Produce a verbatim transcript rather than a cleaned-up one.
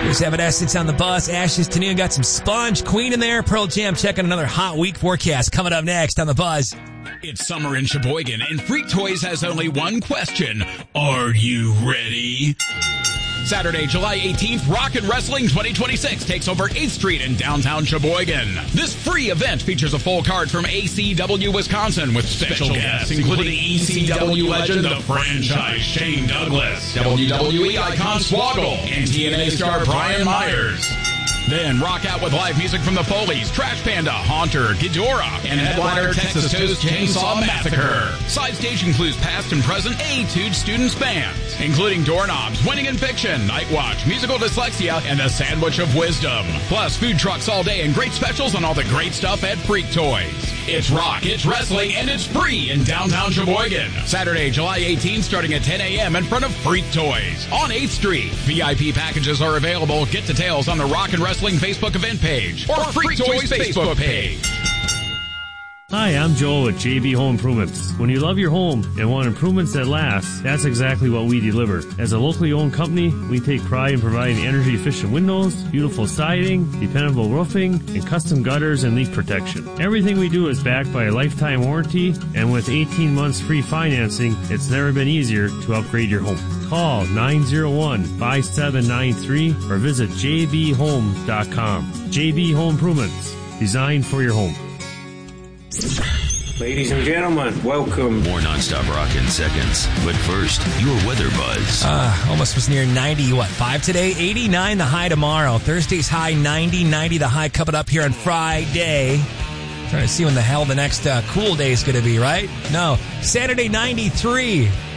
There's Evanescence on the bus. Ashes to Noon got some Sponge. Queen in there. Pearl Jam checking another hot week forecast. Coming up next on the Buzz. It's summer in Sheboygan, and Freak Toys has only one question. Are you ready? Saturday, July eighteenth, Rock and Wrestling twenty twenty-six takes over eighth Street in downtown Sheboygan. This free event features a full card from A C W Wisconsin with special guests, including E C W legend, the franchise Shane Douglas, W W E icon Swoggle, and T N A star Brian Myers. Then rock out with live music from the Foleys, Trash Panda, Haunter, Ghidorah, and headliner Texas Toast Chainsaw Massacre. Side stage includes past and present A-Tude Students bands, including Doorknobs, Winning in Fiction, Night Watch, Musical Dyslexia, and a Sandwich of Wisdom. Plus food trucks all day and great specials on all the great stuff at Freak Toys. It's rock, it's wrestling, and it's free in downtown Sheboygan. Saturday, July eighteenth, starting at ten a.m. in front of Freak Toys on eighth Street. V I P packages are available. Get details on the Rock and Wrestling Facebook event page or Freak Toys Facebook page. Hi, I'm Joel with J B Home Improvements. When you love your home and want improvements that last, that's exactly what we deliver. As a locally owned company, we take pride in providing energy-efficient windows, beautiful siding, dependable roofing, and custom gutters and leak protection. Everything we do is backed by a lifetime warranty, and with eighteen months free financing, it's never been easier to upgrade your home. Call nine oh one, five seven nine three or visit j b home dot com. J B Home Improvements, designed for your home. Ladies and gentlemen, welcome. More nonstop rock in seconds. But first, your weather buzz. Uh, almost was near ninety, what, five today? eighty-nine the high tomorrow. Thursday's high ninety, ninety the high coming up here on Friday. Trying to see when the hell the next uh, cool day is going to be, right? No, Saturday ninety-three.